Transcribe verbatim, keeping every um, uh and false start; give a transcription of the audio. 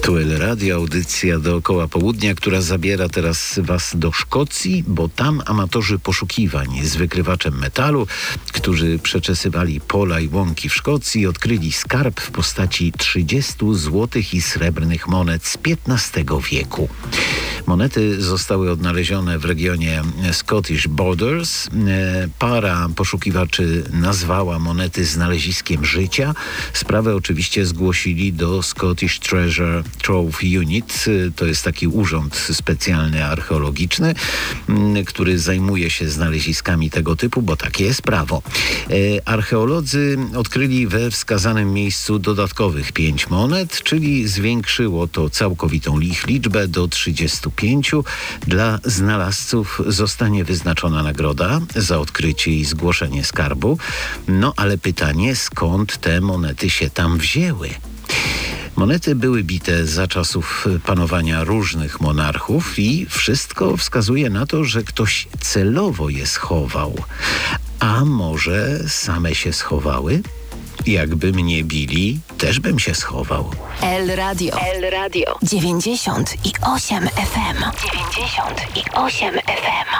Tu El Radio, audycja dookoła południa, która zabiera teraz was do Szkocji, bo tam amatorzy poszukiwań z wykrywaczem metalu, którzy przeczesywali pola i łąki w Szkocji, odkryli skarb w postaci trzydziestu złotych i srebrnych monet z piętnastego wieku. Monety zostały odnalezione w regionie Scottish Borders. Para poszukiwaczy nazwała monety znaleziskiem życia. Sprawę oczywiście zgłosili do Scottish Treasure Trove Unit. To jest taki urząd specjalny archeologiczny, który zajmuje się znaleziskami tego typu, bo takie jest prawo. Archeolodzy odkryli we wskazanym miejscu dodatkowych pięć monet, czyli zwiększyło to całkowitą ich liczbę do trzydziestu pięciu. Dla znalazców zostanie wyznaczona nagroda za odkrycie i zgłoszenie skarbu. No ale pytanie, skąd te monety się tam wzięły? Monety były bite za czasów panowania różnych monarchów i wszystko wskazuje na to, że ktoś celowo je schował. A może same się schowały? Jakby mnie bili, też bym się schował. El Radio. El Radio. dziewięćdziesiąt i osiem F M. dziewięćdziesiąt i osiem F M.